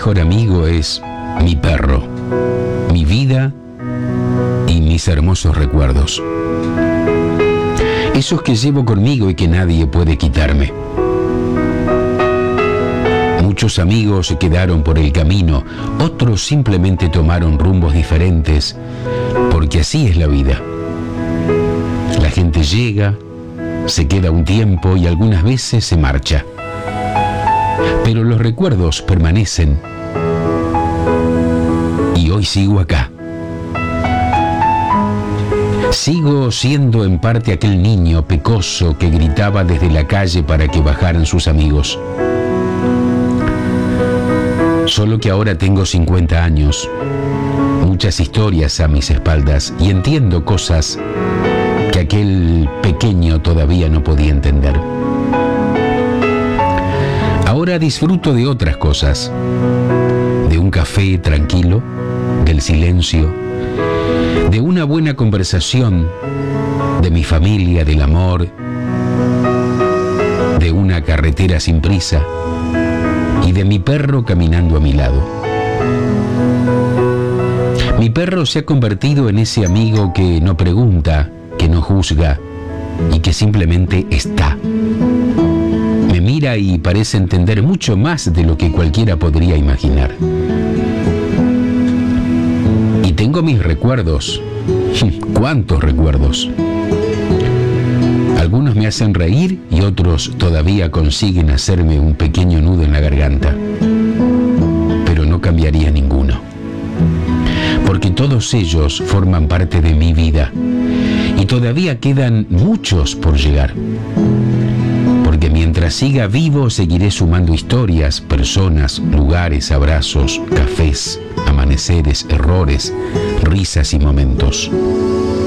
mejor amigo es mi perro, mi vida y mis hermosos recuerdos. Esos que llevo conmigo y que nadie puede quitarme. Muchos amigos se quedaron por el camino, otros simplemente tomaron rumbos diferentes, porque así es la vida. La gente llega, se queda un tiempo y algunas veces se marcha. Pero los recuerdos permanecen y hoy sigo acá. Sigo siendo en parte aquel niño pecoso que gritaba desde la calle para que bajaran sus amigos. Solo que ahora tengo 50 años, muchas historias a mis espaldas y entiendo cosas que aquel pequeño todavía no podía entender. Ahora disfruto de otras cosas, de un café tranquilo, del silencio, de una buena conversación, de mi familia, del amor, de una carretera sin prisa y de mi perro caminando a mi lado. Mi perro se ha convertido en ese amigo que no pregunta, que no juzga y que simplemente está. Me mira y parece entender mucho más de lo que cualquiera podría imaginar. Y tengo mis recuerdos. ¿Cuántos recuerdos? Algunos me hacen reír y otros todavía consiguen hacerme un pequeño nudo en la garganta. Pero no cambiaría ninguno. Porque todos ellos forman parte de mi vida. Y todavía quedan muchos por llegar. Porque mientras siga vivo seguiré sumando historias, personas, lugares, abrazos, cafés, amaneceres, errores, risas y momentos.